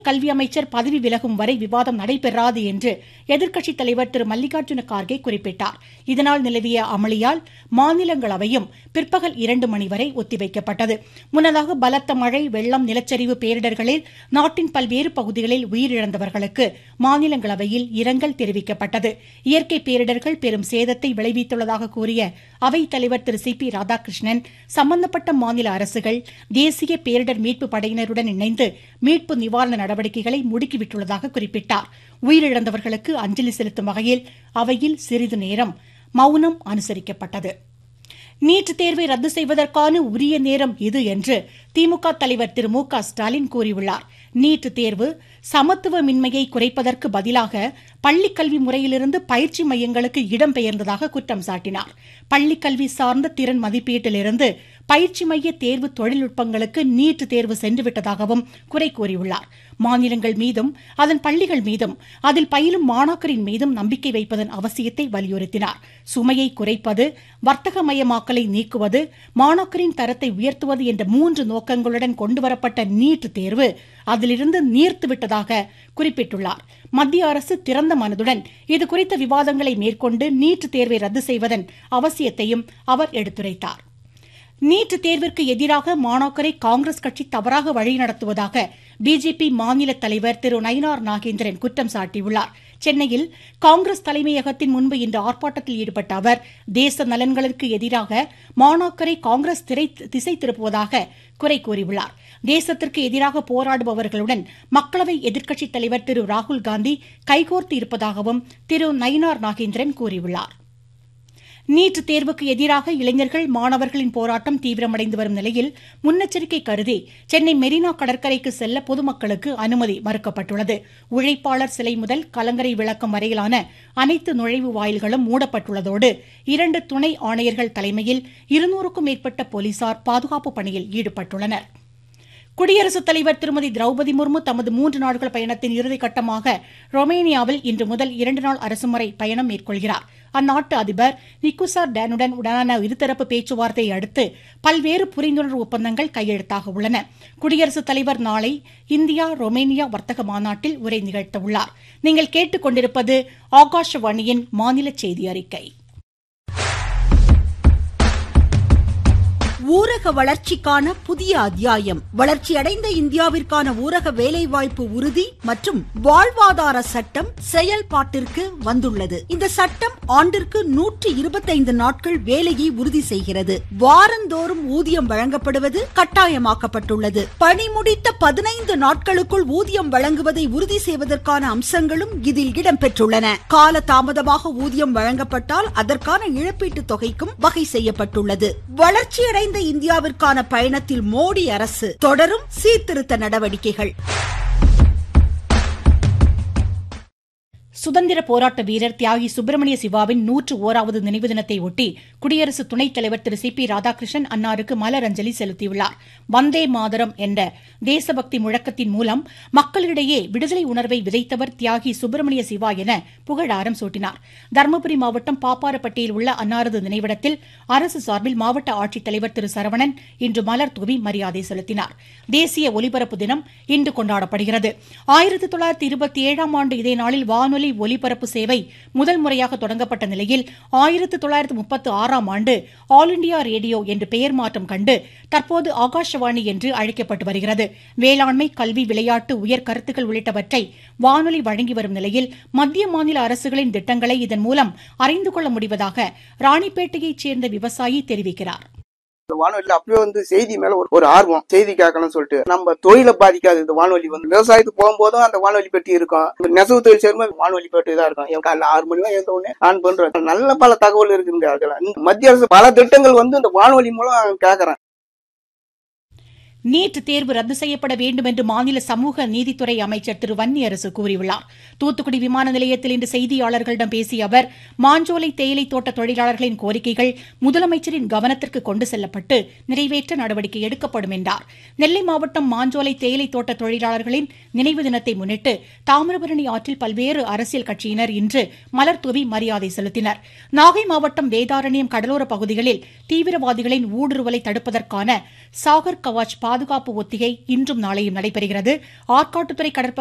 கல்வி அமைச்சர் பதவி விலகும் வரை விவாதம் நடைபெறாது என்று எதிர்க்கட்சித் தலைவர் திரு மல்லிகார்ஜுன கார்கே குறிப்பிட்டார். இதனால் நிலவிய அமளியால் மாநிலங்களவையும் பிற்பகல் 2 மணி வரை ஒத்திவைக்கப்பட்டது. முன்னதாக பலத்த மழை, வெள்ளம், நிலச்சரிவு பேரிடர்களில் நாட்டின் பல்வேறு பகுதிகளில் உயிரிழந்தவர்களுக்கு மாநிலங்களவையில் இரங்கல் தெரிவிக்கப்பட்டது. இயற்கை பேரிடர்கள் பெரும் சேதத்தை விளைவித்துள்ளதாக கூறிய அவைத் தலைவர் திரு சி பி ராதாகிருஷ்ணன், சம்பந்தப்பட்ட மாநில அரசுகள் தேசிய பேரிடர் மீட்பு படையினருடன் இணைந்து மீட்பு நிவாரண நடவடிக்கைகளை முடுக்கிவிட்டுள்ளதாக குறிப்பிட்டார். உயிரிழந்தவர்களுக்கு அஞ்சலி செலுத்தும் வகையில் அவையில் சிறிது நேரம் மௌனம் அனுசரிக்கப்பட்டது. நீட் தேர்வை ரத்து செய்வதற்கான உரிய நேரம் இது என்று திமுக தலைவர் திரு மு க ஸ்டாலின் கூறியுள்ளார். நீட் தேர்வு சமத்துவமின்மையை குறைப்பதற்கு பதிலாக பள்ளிக்கல்வி முறையிலிருந்து பயிற்சி மையங்களுக்கு இடம்பெயர்ந்ததாக குற்றம் சாட்டினார். பள்ளிக்கல்வி சார்ந்த திறன் மதிப்பீட்டிலிருந்து பயிற்சி மைய தேர்வு தொழில்நுட்பங்களுக்கு நீட் தேர்வு சென்றுவிட்டதாகவும் குறை கூறியுள்ளார். மாநிலங்கள் மீதும் அதன் பள்ளிகள் மீதும் அதில் பயிலும் மாணாக்கரின் மீதும் நம்பிக்கை வைப்பதன் அவசியத்தை வலியுறுத்தினார். சுமையை குறைப்பது, வர்த்தகமயமாக்கலை நீக்குவது, மாணாக்கரின் தரத்தை உயர்த்துவது என்ற 3 நோக்கங்களுடன் கொண்டுவரப்பட்ட நீட் தேர்வு அதிலிருந்து நீர்த்துவிட்டதாக குறிப்பிட்டுள்ளார். மத்திய அரசு திறந்த மனதுடன் இதுகுறித்த விவாதங்களை மேற்கொண்டு நீட் தேர்வை ரத்து செய்வதன் அவசியத்தையும் அவர் எடுத்துரைத்தார். நீட் தேர்விற்கு எதிராக மாணாக்கரை காங்கிரஸ் கட்சி தவறாக வழிநடத்துவதாக பிஜேபி மாநில தலைவர் திரு நயினார் நாகேந்திரன் குற்றம் சாட்டியுள்ளார். சென்னையில் காங்கிரஸ் தலைமையகத்தின் முன்பு இன்று ஆர்ப்பாட்டத்தில் ஈடுபட்ட அவர், தேச நலன்களுக்கு எதிராக மாணாக்கரை காங்கிரஸ் திசை திருப்புவதாக குறை கூறியுள்ளார். தேசத்திற்கு எதிராக போராடுபவர்களுடன் மக்களவை எதிர்க்கட்சித் தலைவர் திரு ராகுல்காந்தி கைகோர்த்து இருப்பதாகவும் திரு நயினார் நாகேந்திரன் கூறியுள்ளார். நீட் தேர்வுக்கு எதிராக இளைஞர்கள், மாணவர்களின் போராட்டம் தீவிரமடைந்து வரும் நிலையில் முன்னெச்சரிக்கை கருதி சென்னை மெரினா கடற்கரைக்கு செல்ல பொதுமக்களுக்கு அனுமதி மறுக்கப்பட்டுள்ளது. உழைப்பாளர் சிலை முதல் கலங்கரை விளக்கம் வரையிலான அனைத்து நுழைவு வாயில்களும் மூடப்பட்டுள்ளதோடு 2 துணை ஆணையர்கள் தலைமையில் 200க்கும் மேற்பட்ட போலீசார் பாதுகாப்பு பணியில் ஈடுபட்டுள்ளனர். குடியரசுத் தலைவர் திருமதி திரௌபதி முர்மு தமது 3 நாட்கள் பயணத்தின் இறுதிக்கட்டமாக ரொமேனியாவில் இன்று முதல் 2 நாள் அரசுமுறை பயணம் மேற்கொள்கிறார். அந்நாட்டு அதிபர் நிக்குசார் டேனுடன் உடனான இருதரப்பு பேச்சுவார்த்தையை அடுத்து பல்வேறு புரிந்துணர்வு ஒப்பந்தங்கள் கையெழுத்தாக உள்ளன. குடியரசுத் தலைவர் நாளை இந்தியா ரொமேனியா வர்த்தக மாநாட்டில் உரை நிகழ்த்த உள்ளார். நீங்கள் கேட்டுக்கொண்டிருப்பது ஆகாஷவாணியின் மாநில செய்தி அறிக்கை. ஊரக வளர்ச்சிக்கான புதிய அத்தியாயம். வளர்ச்சியடைந்த இந்தியாவிற்கான ஊரக வேலைவாய்ப்பு உறுதி மற்றும் வாழ்வாதார சட்டம் செயல்பாட்டிற்கு வந்துள்ளது. இந்த சட்டம் ஆண்டிற்கு 125 நாட்கள் வேலையை உறுதி செய்கிறது. வாரந்தோறும் ஊதியம் வழங்கப்படுவது கட்டாயமாக்கப்பட்டுள்ளது. பணி முடித்த 15 நாட்களுக்குள் ஊதியம் வழங்குவதை உறுதி செய்வதற்கான அம்சங்களும் இதில் இடம்பெற்றுள்ளன. கால தாமதமாக ஊதியம் வழங்கப்பட்டால் அதற்கான இழப்பீட்டுத் தொகைக்கும் வகை செய்யப்பட்டுள்ளது. வளர்ச்சியடைந்த இந்தியாவிற்கான பயணத்தில் மோடி அரசு தொடரும் சீர்திருத்த நடவடிக்கைகள். சுதந்திர போராட்ட வீரர் தியாகி சுப்பிரமணிய சிவாவின் 101வது நினைவு தினத்தை ஒட்டி குடியரசு துணைத் தலைவர் திரு சி பி ராதாகிருஷ்ணன் அன்னாருக்கு மலரஞ்சலி செலுத்தியுள்ளார். வந்தே மாதரம் என்ற தேசபக்தி முழக்கத்தின் மூலம் மக்களிடையே விடுதலை உணர்வை விதைத்தவர் தியாகி சுப்பிரமணிய சிவா என புகழாரம் சூட்டினார். தருமபுரி மாவட்டம் பாப்பாரப்பட்டியில் உள்ள அன்னாரது நினைவிடத்தில் அரசு சார்பில் மாவட்ட ஆட்சித்தலைவர் திரு சரவணன் இன்று மலர் தூவி மரியாதை செலுத்தினார். தேசிய ஒலிபரப்பு தினம் இன்று கொண்டாடப்படுகிறது. 1927ஆம் ஆண்டு இதே நாளில் வானொலி ஒலிபரப்பு சேவை முதல் முறையாக தொடங்கப்பட்ட நிலையில் 1936ஆம் ஆண்டு ஆல் இண்டியா ரேடியோ என்று பெயர் மாற்றம் கண்டு தற்போது ஆகாஷவாணி என்று அழைக்கப்பட்டு வருகிறது. வேளாண்மை, கல்வி, விளையாட்டு, உயர் கருத்துக்கள் உள்ளிட்டவற்றை வானொலி வழங்கி வரும் நிலையில் மத்திய மாநில அரசுகளின் திட்டங்களை இதன் மூலம் அறிந்து கொள்ள முடிவதாக ராணிப்பேட்டையைச் சேர்ந்த விவசாயி தெரிவிக்கிறார். வானொலியில அப்பவே செய்தி மேல ஒரு ஆர்வம், செய்தி கேட்கணும்னு சொல்லிட்டு நம்ம தொழிலை பாதிக்காது. இந்த வானொலி விவசாயத்துக்கு போகும்போதும் அந்த வானொலி பெட்டி இருக்கும். நெசவு தொழில் சேரும்போது வானொலி பெட்டி தான் இருக்கும். காலைல 6 மணி எழுந்த உடனே ஆன் பண்றேன். நல்ல பல தகவல் இருக்குங்க. அதெல்லாம் மத்திய அரசு பல திட்டங்கள் இந்த வானொலி மூலம் கேட்கறேன். நீட் தேர்வு ரத்து செய்யப்பட வேண்டும் என்று மாநில சமூக நீதித்துறை அமைச்சர் திரு வன்னியரசு கூறியுள்ளார். தூத்துக்குடி விமான நிலையத்தில் இன்று செய்தியாளர்களிடம் பேசிய அவர், மாஞ்சோலை தேயிலை தோட்ட தொழிலாளர்களின் கோரிக்கைகள் முதலமைச்சரின் கவனத்திற்கு கொண்டு செல்லப்பட்டு நிறைவேற்ற நடவடிக்கை எடுக்கப்படும் என்றார். நெல்லை மாவட்டம் மாஞ்சோலை தேயிலை தோட்ட தொழிலாளர்களின் நினைவு தினத்தை முன்னிட்டு தாமிரபரணி ஆற்றில் பல்வேறு அரசியல் கட்சியினர் இன்று மலர் தூவி மரியாதை செலுத்தினர். நாகை மாவட்டம் வேதாரண்யம் கடலோர பகுதிகளில் தீவிரவாதிகளின் ஊடுருவலை தடுப்பதற்கான சாகர் கவாச் பாதுகாப்பு ஒத்திகை இன்றும் நாளையும் நடைபெறுகிறது. ஆற்காட்டுத்துறை கடற்பகுதி